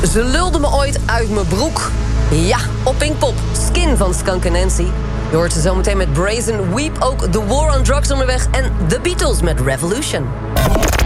Ze lulde me ooit uit mijn broek. Ja, op Pinkpop. Skin van Skunk Nancy. Je hoort ze zometeen met Brazen Weep. Ook The War on Drugs onderweg. En The Beatles met Revolution.